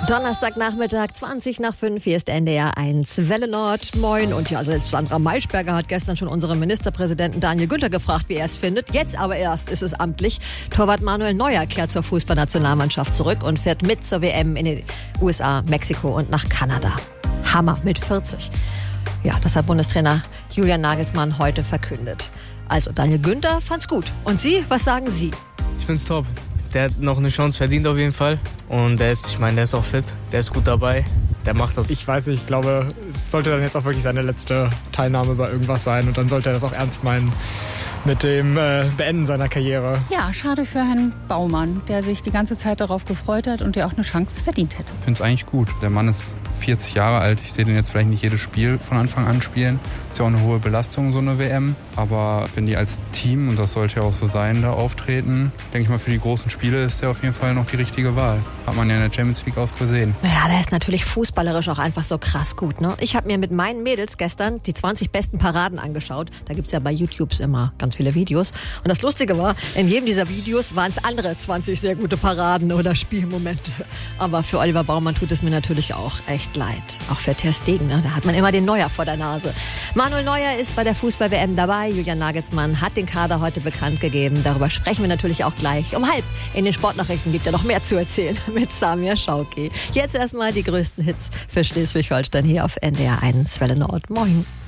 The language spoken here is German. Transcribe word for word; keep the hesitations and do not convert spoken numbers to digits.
Donnerstagnachmittag, zwanzig nach fünf, hier ist N D R eins Welle Nord. Moin. Und ja, selbst Sandra Maischberger hat gestern schon unseren Ministerpräsidenten Daniel Günther gefragt, wie er es findet. Jetzt aber erst ist es amtlich. Torwart Manuel Neuer kehrt zur Fußballnationalmannschaft zurück und fährt mit zur W M in den U S A, Mexiko und nach Kanada. Hammer, mit vierzig. Ja, das hat Bundestrainer Julian Nagelsmann heute verkündet. Also Daniel Günther fand's gut. Und Sie, was sagen Sie? Ich find's top. Der hat noch eine Chance verdient auf jeden Fall. Und der ist, ich meine, der ist auch fit. Der ist gut dabei. Der macht das. Ich weiß nicht, ich glaube, es sollte dann jetzt auch wirklich seine letzte Teilnahme bei irgendwas sein. Und dann sollte er das auch ernst meinen mit dem äh, Beenden seiner Karriere. Ja, schade für Herrn Baumann, der sich die ganze Zeit darauf gefreut hat und der auch eine Chance verdient hätte. Ich finde es eigentlich gut. Der Mann ist vierzig Jahre alt. Ich sehe den jetzt vielleicht nicht jedes Spiel von Anfang an spielen. Ist ja auch eine hohe Belastung, so eine W M. Aber wenn die als Team, und das sollte ja auch so sein, da auftreten, denke ich mal, für die großen Spiele ist der auf jeden Fall noch die richtige Wahl. Hat man ja in der Champions League auch gesehen. Ja, der ist natürlich fußballerisch auch einfach so krass gut, ne? Ich habe mir mit meinen Mädels gestern die zwanzig besten Paraden angeschaut. Da gibt's ja bei YouTube immer ganz viele Videos. Und das Lustige war, in jedem dieser Videos waren es andere zwanzig sehr gute Paraden oder Spielmomente. Aber für Oliver Baumann tut es mir natürlich auch echt leid. Auch für Ter Stegen, ne? Da hat man immer den Neuer vor der Nase. Manuel Neuer ist bei der Fußball-W M dabei. Julian Nagelsmann hat den Kader heute bekannt gegeben. Darüber sprechen wir natürlich auch gleich um halb. In den Sportnachrichten gibt ja noch mehr zu erzählen mit Samir Schauki. Jetzt erstmal die größten Hits für Schleswig-Holstein hier auf N D R eins Welle Nord. Moin.